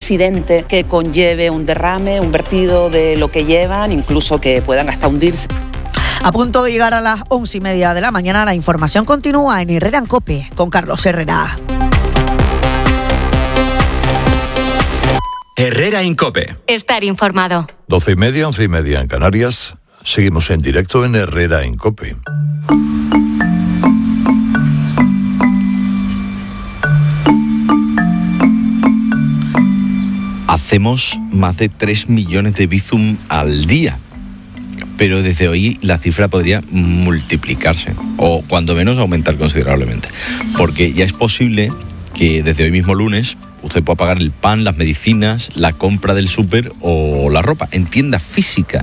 accidente que conlleve un derrame, un vertido de lo que llevan, incluso que puedan hasta hundirse. A punto de llegar a las 11:30 de la mañana, la información continúa en Herrera en COPE con Carlos Herrera. Herrera en COPE. Estar informado. 12:30, 11:30 en Canarias. Seguimos en directo en Herrera en COPE. Hacemos más de 3 millones de Bizum al día, pero desde hoy la cifra podría multiplicarse o cuando menos aumentar considerablemente, porque ya es posible que desde hoy mismo lunes usted pueda pagar el pan, las medicinas, la compra del súper o la ropa en tiendas físicas.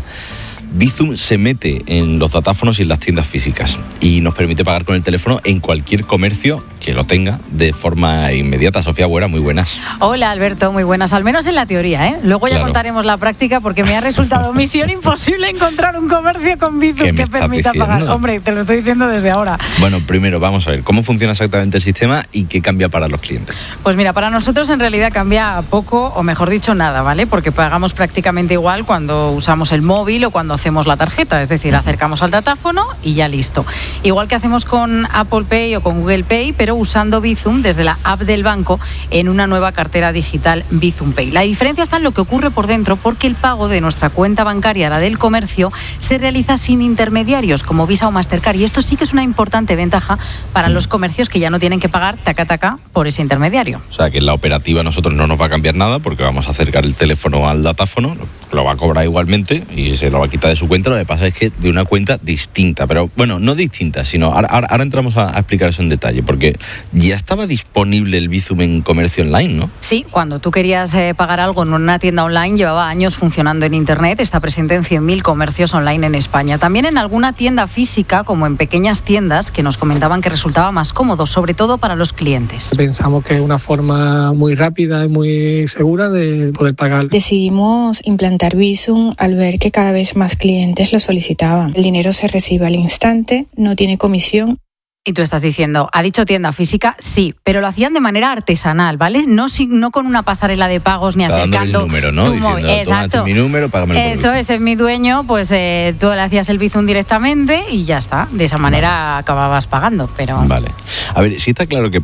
Bizum se mete en los datáfonos y en las tiendas físicas y nos permite pagar con el teléfono en cualquier comercio que lo tenga de forma inmediata. Sofía Buera, muy buenas. Hola Alberto, muy buenas, al menos en la teoría, ¿eh? Luego ya contaremos la práctica porque me ha resultado misión imposible encontrar un comercio con Bizum que permita pagar. Hombre, te lo estoy diciendo desde ahora. Bueno, primero vamos a ver cómo funciona exactamente el sistema y qué cambia para los clientes. Pues mira, para nosotros en realidad cambia poco o mejor dicho nada, ¿vale? Porque pagamos prácticamente igual cuando usamos el móvil o cuando hacemos la tarjeta, es decir, acercamos al datáfono y ya listo. Igual que hacemos con Apple Pay o con Google Pay, pero usando Bizum desde la app del banco en una nueva cartera digital Bizum Pay. La diferencia está en lo que ocurre por dentro, porque el pago de nuestra cuenta bancaria, la del comercio, se realiza sin intermediarios como Visa o Mastercard, y esto sí que es una importante ventaja para los comercios que ya no tienen que pagar taca por ese intermediario. O sea, que en la operativa a nosotros no nos va a cambiar nada porque vamos a acercar el teléfono al datáfono, lo va a cobrar igualmente y se lo va a quitar de su cuenta. Lo que pasa es que de una cuenta distinta, pero bueno, no distinta, sino ahora entramos a explicar eso en detalle, porque ya estaba disponible el Bizum en comercio online, ¿no? Sí, cuando tú querías pagar algo en una tienda online, llevaba años funcionando en Internet, está presente en 100.000 comercios online en España. También en alguna tienda física, como en pequeñas tiendas, que nos comentaban que resultaba más cómodo, sobre todo para los clientes. Pensamos que es una forma muy rápida y muy segura de poder pagar. Decidimos implantar Bizum al ver que cada vez más clientes lo solicitaban. El dinero se recibe al instante, no tiene comisión. Y tú estás diciendo, ¿ha dicho tienda física? Sí, pero lo hacían de manera artesanal, ¿vale? No con una pasarela de pagos ni acercando el número, ¿no? tu móvil. Exacto. Mi número, págamelo por Eso es mi dueño, pues tú le hacías el Bizum directamente y ya está. De esa manera acababas pagando, pero... Vale. A ver, sí está claro que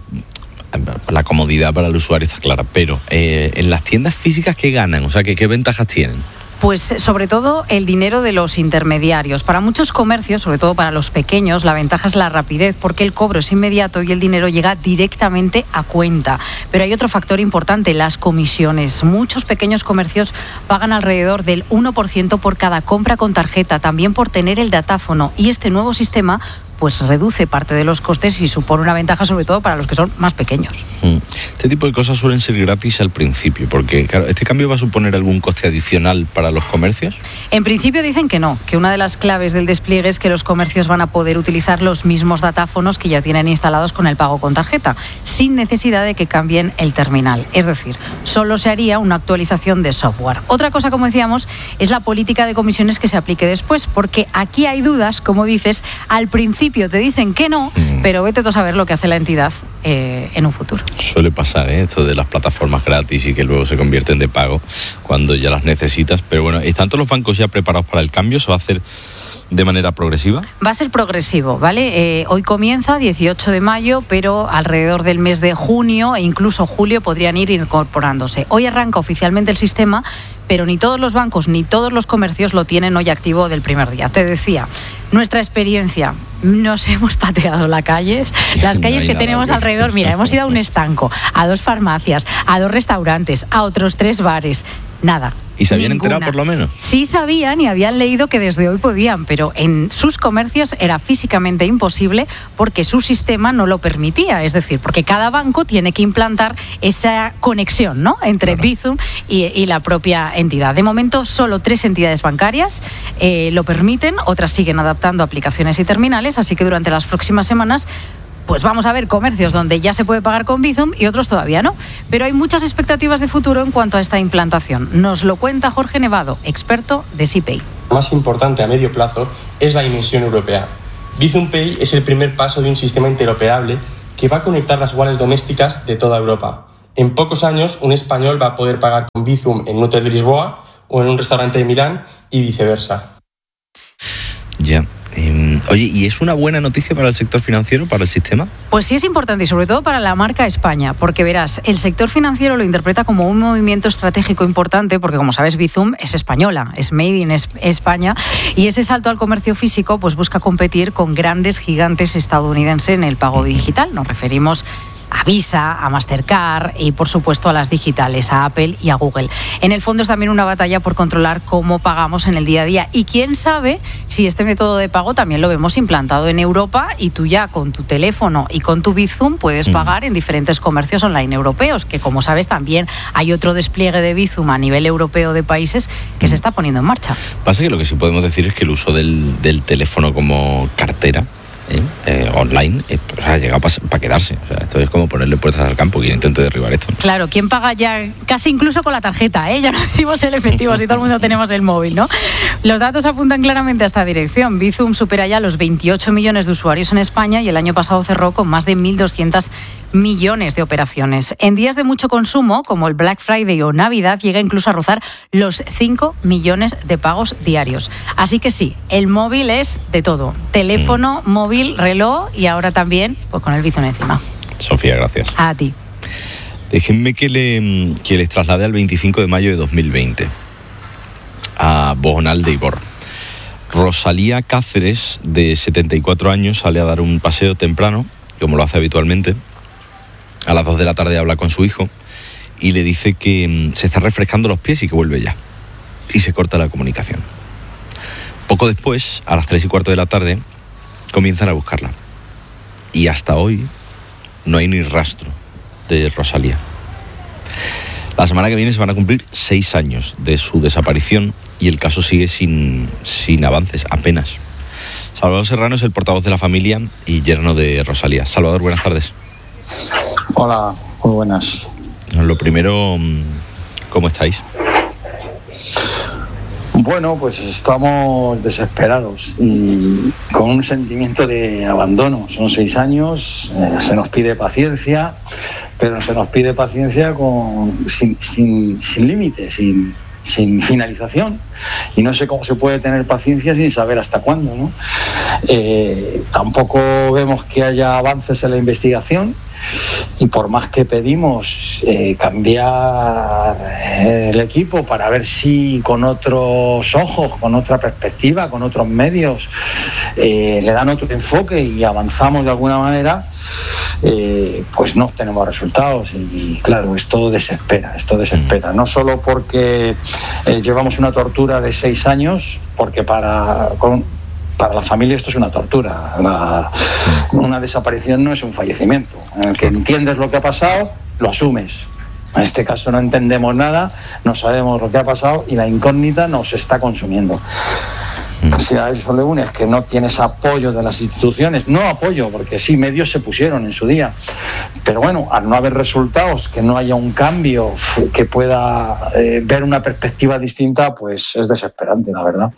la comodidad para el usuario está clara, pero en las tiendas físicas, ¿qué ganan? O sea, ¿qué ventajas tienen? Pues sobre todo el dinero de los intermediarios. Para muchos comercios, sobre todo para los pequeños, la ventaja es la rapidez, porque el cobro es inmediato y el dinero llega directamente a cuenta. Pero hay otro factor importante, las comisiones. Muchos pequeños comercios pagan alrededor del 1% por cada compra con tarjeta, también por tener el datáfono. Y este nuevo sistema pues reduce parte de los costes y supone una ventaja sobre todo para los que son más pequeños. Este tipo de cosas suelen ser gratis al principio, porque claro, ¿este cambio va a suponer algún coste adicional para los comercios? En principio dicen que no, que una de las claves del despliegue es que los comercios van a poder utilizar los mismos datáfonos que ya tienen instalados con el pago con tarjeta, sin necesidad de que cambien el terminal. Es decir, solo se haría una actualización de software. Otra cosa, como decíamos, es la política de comisiones que se aplique después, porque aquí hay dudas, como dices, al principio te dicen que no, pero vete tú a saber lo que hace la entidad en un futuro. Suele pasar, esto de las plataformas gratis y que luego se convierten de pago cuando ya las necesitas. Pero bueno, ¿están todos los bancos ya preparados para el cambio? ¿Se va a hacer de manera progresiva? Va a ser progresivo, ¿vale? Hoy comienza, 18 de mayo, pero alrededor del mes de junio e incluso julio podrían ir incorporándose. Hoy arranca oficialmente el sistema, pero ni todos los bancos ni todos los comercios lo tienen hoy activo del primer día. Te decía, nuestra experiencia, nos hemos pateado las calles que tenemos alrededor. Mira, hemos ido a un estanco, a 2 farmacias, a 2 restaurantes, a otros 3 bares. Nada. ¿Y se habían enterado por lo menos? Sí sabían y habían leído que desde hoy podían, pero en sus comercios era físicamente imposible porque su sistema no lo permitía. Es decir, porque cada banco tiene que implantar esa conexión, ¿no?, entre Bizum y la propia entidad. De momento, solo 3 entidades bancarias lo permiten, otras siguen adaptando aplicaciones y terminales, así que durante las próximas semanas pues vamos a ver comercios donde ya se puede pagar con Bizum y otros todavía no. Pero hay muchas expectativas de futuro en cuanto a esta implantación. Nos lo cuenta Jorge Nevado, experto de SeaPay. Lo más importante a medio plazo es la dimensión europea. Bizum Pay es el primer paso de un sistema interoperable que va a conectar las wallets domésticas de toda Europa. En pocos años, un español va a poder pagar con Bizum en un hotel de Lisboa o en un restaurante de Milán y viceversa. Ya. Oye, ¿y es una buena noticia para el sector financiero, para el sistema? Pues sí es importante y sobre todo para la marca España, porque verás, el sector financiero lo interpreta como un movimiento estratégico importante, porque como sabes Bizum es española, es made in España, y ese salto al comercio físico pues busca competir con grandes gigantes estadounidenses en el pago digital. Nos referimos a Visa, a Mastercard y por supuesto a las digitales, a Apple y a Google. En el fondo es también una batalla por controlar cómo pagamos en el día a día y quién sabe si este método de pago también lo vemos implantado en Europa y tú ya con tu teléfono y con tu Bizum puedes pagar en diferentes comercios online europeos, que como sabes también hay otro despliegue de Bizum a nivel europeo de países que se está poniendo en marcha. Pasa que lo que sí podemos decir es que el uso del teléfono como cartera online, o sea, ha llegado para quedarse. O sea, esto es como ponerle puertas al campo. Quien intente derribar esto. Claro, ¿quién paga ya casi incluso con la tarjeta? Ya no decimos el efectivo, si todo el mundo tenemos el móvil, ¿no? Los datos apuntan claramente a esta dirección. Bizum supera ya los 28 millones de usuarios en España y el año pasado cerró con más de 1.200 millones de operaciones. En días de mucho consumo, como el Black Friday o Navidad, llega incluso a rozar los 5 millones de pagos diarios. Así que sí, el móvil es de todo. Teléfono, móvil, reloj y ahora también pues con el Bizum encima. Sofía, gracias. A ti. Déjenme que les traslade al 25 de mayo de 2020 a Bojonal de Ibor. Rosalía Cáceres, de 74 años, sale a dar un paseo temprano, como lo hace habitualmente. A las 2 de la tarde habla con su hijo y le dice que se está refrescando los pies y que vuelve ya. Y se corta la comunicación. Poco después, a las 3:15 de la tarde, comienzan a buscarla. Y hasta hoy no hay ni rastro de Rosalía. La semana que viene se van a cumplir 6 años de su desaparición y el caso sigue sin avances, apenas. Salvador Serrano es el portavoz de la familia y yerno de Rosalía. Salvador, buenas tardes. Hola, muy buenas. Lo primero, ¿cómo estáis? Bueno, pues estamos desesperados y con un sentimiento de abandono. Son 6 años, se nos pide paciencia, pero se nos pide paciencia sin límites, sin finalización. Y no sé cómo se puede tener paciencia sin saber hasta cuándo, ¿no? Tampoco vemos que haya avances en la investigación y por más que pedimos cambiar el equipo para ver si con otros ojos, con otra perspectiva, con otros medios le dan otro enfoque y avanzamos de alguna manera, pues no obtenemos resultados y claro, esto desespera, no solo porque llevamos una tortura de 6 años, porque para la familia esto es una tortura. Una desaparición no es un fallecimiento, en el que entiendes lo que ha pasado, lo asumes. En este caso no entendemos nada, no sabemos lo que ha pasado y la incógnita nos está consumiendo. Si a eso le unes que no tienes apoyo de las instituciones, no apoyo, porque sí, medios se pusieron en su día, pero bueno, al no haber resultados, que no haya un cambio que pueda ver una perspectiva distinta, pues es desesperante, la verdad.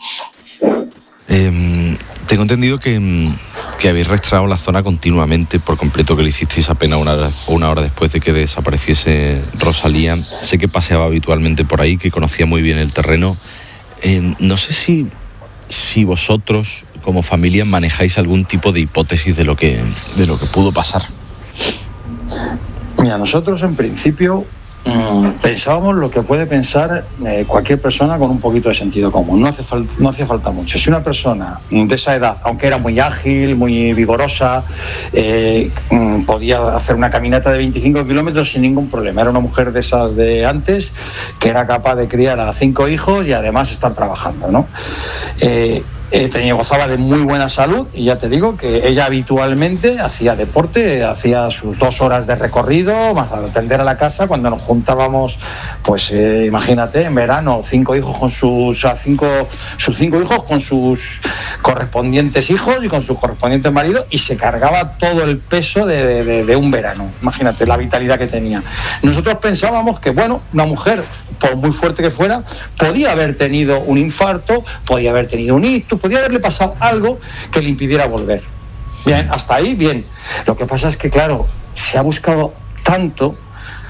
Tengo entendido que habéis rastreado la zona continuamente por completo, que lo hicisteis apenas una hora después de que desapareciese Rosalía. Sé que paseaba habitualmente por ahí, que conocía muy bien el terreno. No sé si vosotros como familia manejáis algún tipo de hipótesis de lo que pudo pasar. Mira, nosotros en principio pensábamos lo que puede pensar cualquier persona con un poquito de sentido común. No hacía falta mucho. Si una persona de esa edad, aunque era muy ágil, muy vigorosa, podía hacer una caminata de 25 kilómetros sin ningún problema. Era una mujer de esas de antes que era capaz de criar a 5 hijos y además estar trabajando, ¿no? Gozaba de muy buena salud y ya te digo que ella habitualmente hacía deporte, hacía sus 2 horas de recorrido, más atender a la casa cuando nos juntábamos, pues imagínate, en verano, 5 hijos con sus 5 hijos con sus correspondientes hijos y con sus correspondientes maridos y se cargaba todo el peso de un verano. Imagínate la vitalidad que tenía. Nosotros pensábamos que, bueno, una mujer, por muy fuerte que fuera, podía haber tenido un infarto, podía haber tenido un ictus, podía haberle pasado algo que le impidiera volver. Bien, hasta ahí bien. Lo que pasa es que, claro, se ha buscado tanto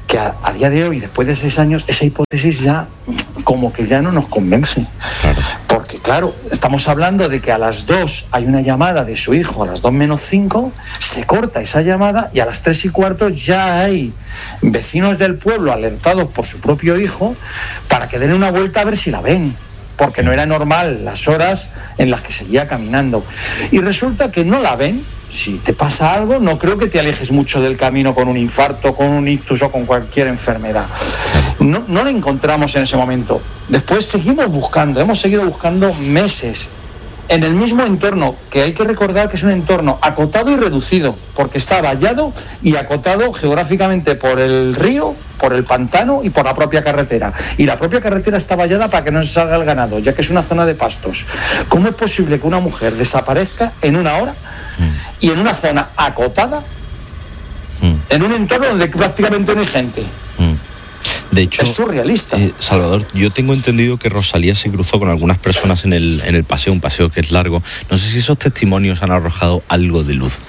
que a día de hoy, después de 6 años, esa hipótesis ya como que ya no nos convence. Claro. Porque claro, estamos hablando de que a las 2 hay una llamada de su hijo, a las 2 menos 5, se corta esa llamada y a las 3 y cuarto ya hay vecinos del pueblo alertados por su propio hijo para que den una vuelta a ver si la ven, porque no era normal las horas en las que seguía caminando. Y resulta que no la ven. Si te pasa algo, no creo que te alejes mucho del camino con un infarto, con un ictus o con cualquier enfermedad. No la encontramos en ese momento. Después seguimos buscando, hemos seguido buscando meses en el mismo entorno, que hay que recordar que es un entorno acotado y reducido, porque está vallado y acotado geográficamente por el río, por el pantano y por la propia carretera. Y la propia carretera está vallada para que no se salga el ganado, ya que es una zona de pastos. ¿Cómo es posible que una mujer desaparezca en una hora y en una zona acotada, en un entorno donde prácticamente no hay gente? De hecho, es surrealista. Salvador, yo tengo entendido que Rosalía se cruzó con algunas personas en el paseo, un paseo que es largo. No sé si esos testimonios han arrojado algo de luz.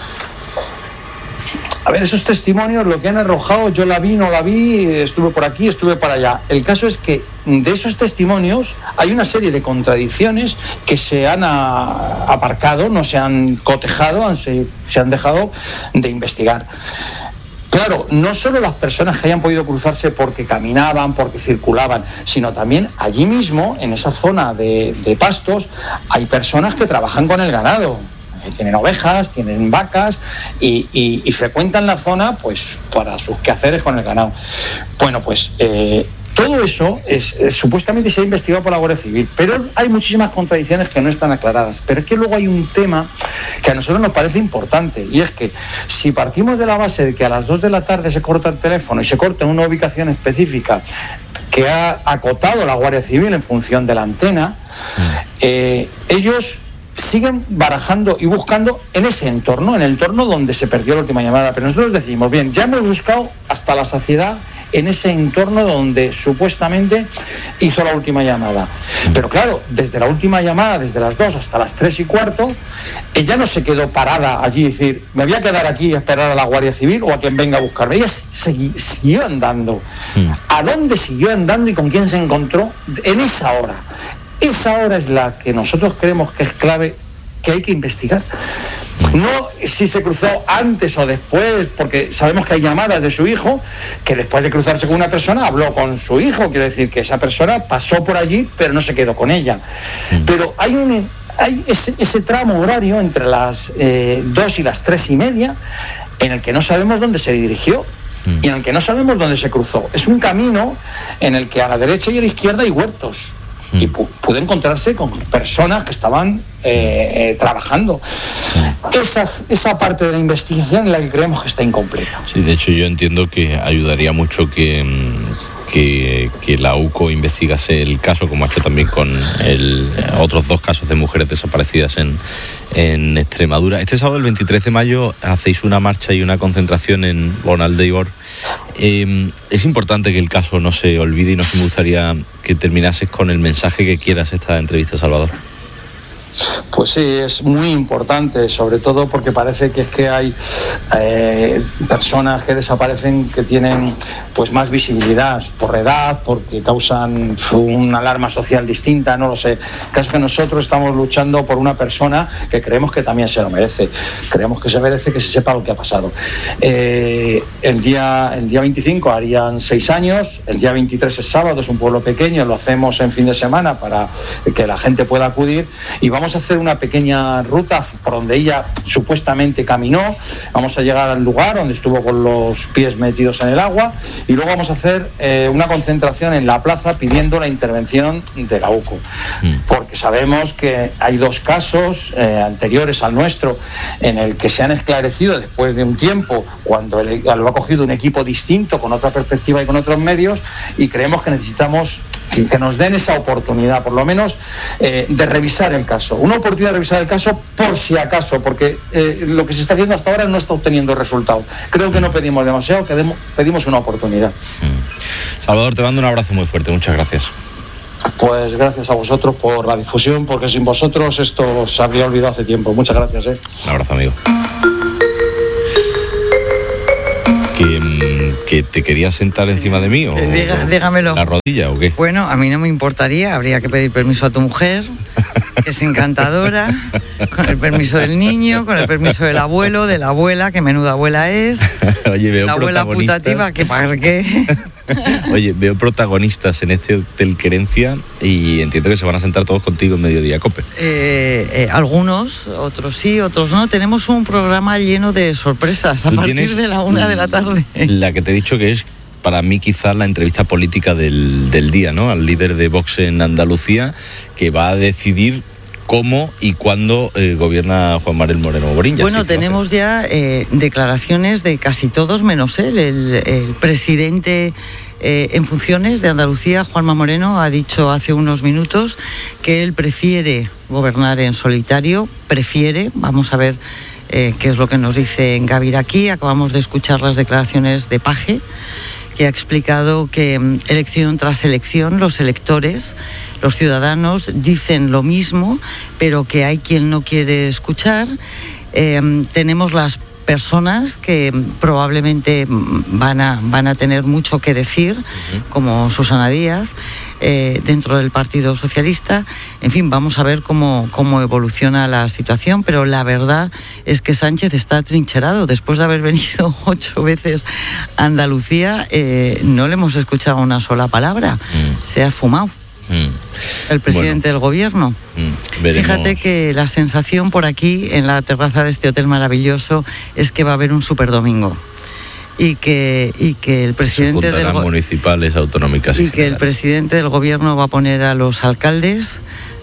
A ver, esos testimonios, lo que han arrojado, yo la vi, no la vi, estuve por aquí, estuve para allá. El caso es que de esos testimonios hay una serie de contradicciones que se han aparcado, no se han cotejado, se han dejado de investigar. Claro, no solo las personas que hayan podido cruzarse porque caminaban, porque circulaban, sino también allí mismo, en esa zona de pastos, hay personas que trabajan con el ganado. Tienen ovejas, tienen vacas y frecuentan la zona pues para sus quehaceres con el ganado. Bueno, pues todo eso supuestamente se ha investigado por la Guardia Civil, pero hay muchísimas contradicciones que no están aclaradas. Pero es que luego hay un tema que a nosotros nos parece importante, y es que si partimos de la base de que a las 2 de la tarde se corta el teléfono y se corta en una ubicación específica que ha acotado la Guardia Civil en función de la antena, ellos siguen barajando y buscando en ese entorno, en el entorno donde se perdió la última llamada. Pero nosotros decimos, bien, ya hemos buscado hasta la saciedad en ese entorno donde supuestamente hizo la última llamada. Pero claro, desde la última llamada, desde las 2 hasta las 3 y cuarto, ella no se quedó parada allí y decir, me voy a quedar aquí a esperar a la Guardia Civil o a quien venga a buscarme. Ella siguió andando. ¿A dónde siguió andando y con quién se encontró en esa hora? Esa hora es la que nosotros creemos que es clave, que hay que investigar. No si se cruzó antes o después, porque sabemos que hay llamadas de su hijo, que después de cruzarse con una persona habló con su hijo, quiere decir que esa persona pasó por allí, pero no se quedó con ella. Pero hay ese tramo horario entre las 2 y las 3 y media, en el que no sabemos dónde se dirigió y en el que no sabemos dónde se cruzó. Es un camino en el que a la derecha y a la izquierda hay huertos. Y pudo encontrarse con personas que estaban trabajando. Esa parte de la investigación es la que creemos que está incompleta. Sí, de hecho yo entiendo que ayudaría mucho que la UCO investigase el caso, como ha hecho también con otros 2 casos de mujeres desaparecidas en Extremadura. Este sábado, el 23 de mayo, hacéis una marcha y una concentración en Bonal de Ibor. Es importante que el caso no se olvide, y no se me gustaría que terminases con el mensaje que quieras esta entrevista, Salvador. Pues sí, es muy importante, sobre todo porque parece que es que hay personas que desaparecen que tienen pues más visibilidad por edad, porque causan una alarma social distinta, no lo sé. El caso es que nosotros estamos luchando por una persona que creemos que también se lo merece. Creemos que se merece que se sepa lo que ha pasado. El día 25 harían 6 años, el día 23 es sábado, es un pueblo pequeño, lo hacemos en fin de semana para que la gente pueda acudir, y vamos a hacer una pequeña ruta por donde ella supuestamente caminó. Vamos a llegar al lugar donde estuvo con los pies metidos en el agua, y luego vamos a hacer una concentración en la plaza pidiendo la intervención de la UCO, porque sabemos que hay 2 casos anteriores al nuestro en el que se han esclarecido después de un tiempo, cuando lo ha cogido un equipo distinto, con otra perspectiva y con otros medios, y creemos que necesitamos que nos den esa oportunidad, por lo menos, de revisar el caso. Una oportunidad de revisar el caso por si acaso, porque lo que se está haciendo hasta ahora no está obteniendo resultados. Creo que no pedimos demasiado, pedimos una oportunidad. Salvador, te mando un abrazo muy fuerte, muchas gracias. Pues gracias a vosotros por la difusión, porque sin vosotros esto se habría olvidado hace tiempo. Muchas gracias. Un abrazo, amigo. ¿Que te querías sentar encima de mí o dígamelo. la rodilla o qué? Bueno, a mí no me importaría, habría que pedir permiso a tu mujer, que es encantadora, con el permiso del niño, con el permiso del abuelo, de la abuela, que menuda abuela es. Oye, veo la abuela putativa, que para qué. Oye, veo protagonistas en este Hotel Querencia y entiendo que se van a sentar todos contigo en Mediodía Cope. Algunos, otros sí, otros no. Tenemos un programa lleno de sorpresas a partir de la 1 de la tarde. La que te he dicho que es para mí quizás la entrevista política del día, ¿no? Al líder de Vox en Andalucía, que va a decidir cómo y cuándo gobierna Juan Manuel Moreno Borín. Bueno, tenemos ya declaraciones de casi todos menos él. El presidente en funciones de Andalucía, Juanma Moreno, ha dicho hace unos minutos que él prefiere gobernar en solitario, vamos a ver qué es lo que nos dice en Gaviraquí. Acabamos de escuchar las declaraciones de Paje, que ha explicado que elección tras elección los electores, los ciudadanos dicen lo mismo, pero que hay quien no quiere escuchar. Tenemos las personas que probablemente van a tener mucho que decir, como Susana Díaz, dentro del Partido Socialista. En fin, vamos a ver cómo evoluciona la situación, pero la verdad es que Sánchez está atrincherado. Después de haber venido 8 veces a Andalucía, no le hemos escuchado una sola palabra. Se ha fumado el presidente del gobierno. Fíjate que la sensación por aquí, en la terraza de este hotel maravilloso, es que va a haber un superdomingo. Y que el presidente del municipales, autonómicas y que el presidente del gobierno va a poner a los alcaldes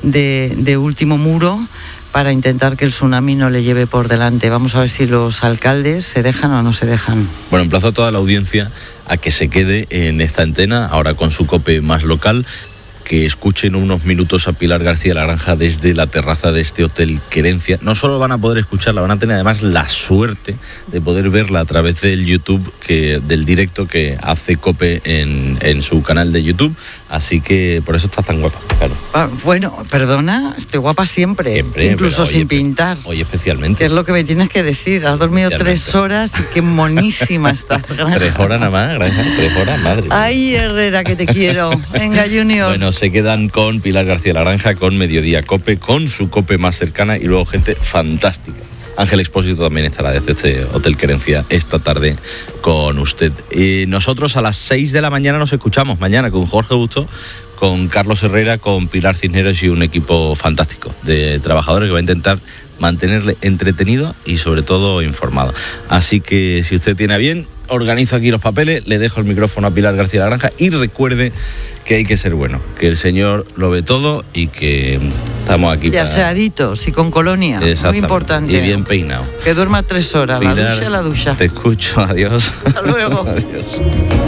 de último muro para intentar que el tsunami no le lleve por delante. Vamos a ver si los alcaldes se dejan o no se dejan. Bueno, emplazo a toda la audiencia a que se quede en esta antena, ahora con su COPE más local, que escuchen unos minutos a Pilar García Laranja desde la terraza de este Hotel Querencia. No solo van a poder escucharla, van a tener además la suerte de poder verla a través del YouTube, del directo que hace COPE en su canal de YouTube. Así que por eso estás tan guapa, claro. Bueno, perdona, estoy guapa siempre incluso sin pintar. Hoy especialmente. Que es lo que me tienes que decir. Has dormido 3 horas y qué monísima estás. 3 horas nada más, Granja, 3 horas, madre mía. Ay, Herrera, que te quiero. Venga, Junior. Bueno, se quedan con Pilar García Laranja, con Mediodía Cope, con su COPE más cercana y luego gente fantástica. Ángel Expósito también estará desde este Hotel Querencia esta tarde con usted. Nosotros a las 6 de la mañana nos escuchamos, mañana con Jorge Busto, con Carlos Herrera, con Pilar Cisneros y un equipo fantástico de trabajadores que va a intentar mantenerle entretenido y sobre todo informado. Así que si usted tiene a bien, organizo aquí los papeles, le dejo el micrófono a Pilar García Laranja y recuerde que hay que ser bueno, que el Señor lo ve todo y que estamos aquí para... aseaditos y con colonia, muy importante. Y bien peinado. Que duerma 3 horas, Pilar, la ducha. Te escucho, adiós. Hasta luego. Adiós.